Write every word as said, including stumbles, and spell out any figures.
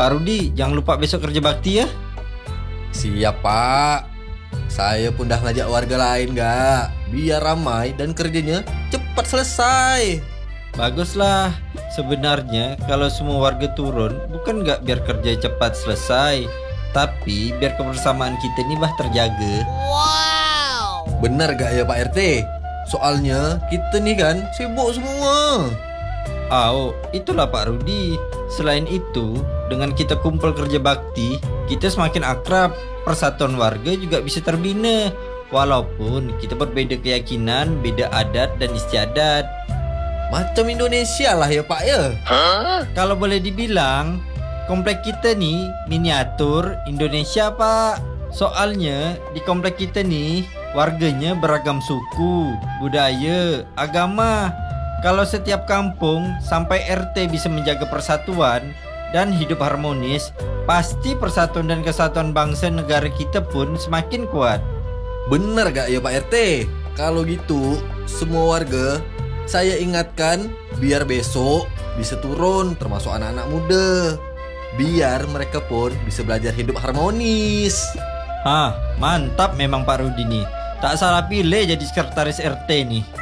Pak Rudi, jangan lupa besok kerja bakti ya. Siap Pak. Saya pun dah ngajak warga lain gak, biar ramai dan kerjanya cepat selesai. Baguslah. Sebenarnya kalau semua warga turun, bukan gak biar kerja cepat selesai, tapi biar kebersamaan kita ini bah terjaga. Benar gak ya Pak R T? Soalnya kita nih kan sibuk semua. Oh, itulah Pak Rudi. Selain itu, dengan kita kumpul kerja bakti, kita semakin akrab. Persatuan warga juga bisa terbina. Walaupun kita berbeda keyakinan, beda adat dan istiadat. Macam Indonesia lah ya Pak ya. Kalau boleh dibilang, komplek kita nih miniatur Indonesia Pak. Soalnya di komplek kita nih warganya beragam suku, budaya, agama. Kalau setiap kampung sampai R T bisa menjaga persatuan dan hidup harmonis, pasti persatuan dan kesatuan bangsa negara kita pun semakin kuat. Bener gak ya Pak R T? Kalau gitu, semua warga saya ingatkan biar besok bisa turun, termasuk anak-anak muda. Biar mereka pun bisa belajar hidup harmonis. Hah, mantap memang Pak Rudi nih. Tak salah pilih jadi sekretaris R T nih.